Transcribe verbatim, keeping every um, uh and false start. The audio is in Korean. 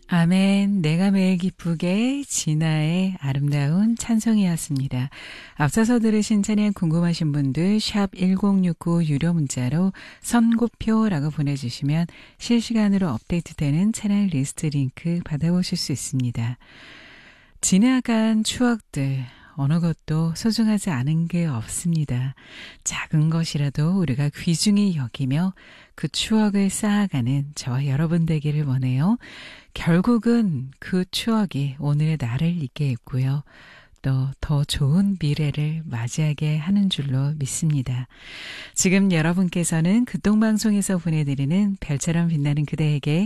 아멘. 내가 매일 기쁘게 진아의 아름다운 찬송이었습니다. 앞서서 들으신 찬양 궁금하신 분들 샵 일공육구 유료 문자로 선고표라고 보내주시면 실시간으로 업데이트되는 찬양 리스트 링크 받아보실 수 있습니다. 지나간 추억들 어느 것도 소중하지 않은 게 없습니다. 작은 것이라도 우리가 귀중히 여기며 그 추억을 쌓아가는 저와 여러분 되기를 원해요. 결국은 그 추억이 오늘의 나를 있게 했고요. 또 더 좋은 미래를 맞이하게 하는 줄로 믿습니다. 지금 여러분께서는 극동방송에서 보내드리는 별처럼 빛나는 그대에게